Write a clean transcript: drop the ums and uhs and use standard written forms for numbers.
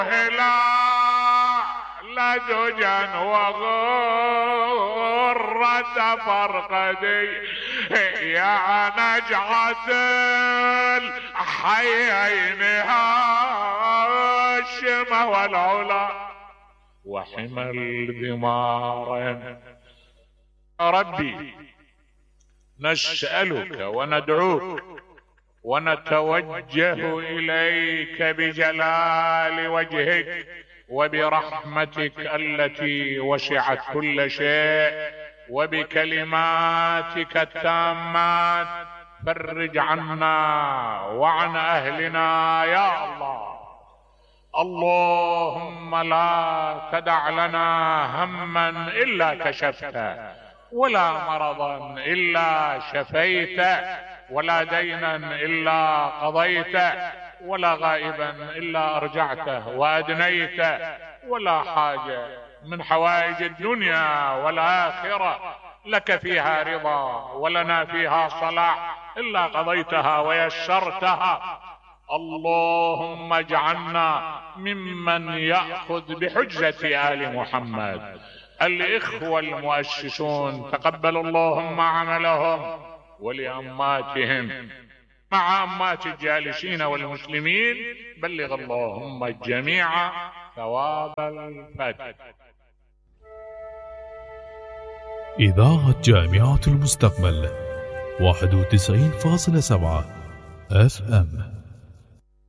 لا دجن وغرة فرقدي يا نجعة الحيين هاشم والعلا وحمى الذمارين. ربي نسألك وندعوك ونتوجه إليك بجلال وجهك وبرحمتك التي وسعت كل شيء وبكلماتك التامات، فرج عنا وعن أهلنا يا الله. اللهم لا تدع لنا هما إلا كشفته، ولا مرضا إلا شفيته، ولا دينا إلا قضيته، ولا غائبا إلا أرجعته وأدنيته، ولا حاجة من حوائج الدنيا والآخرة لك فيها رضا ولنا فيها صلاح إلا قضيتها ويسرتها. اللهم اجعلنا ممن يأخذ بحجة آل محمد. الإخوة المؤسسون تقبل اللهم عملهم، ولأماتهم مع أمات الجالسين والمسلمين بلغ اللهم الجميع ثواب الفتح. إذاعة جامعة المستقبل 91.7 FM.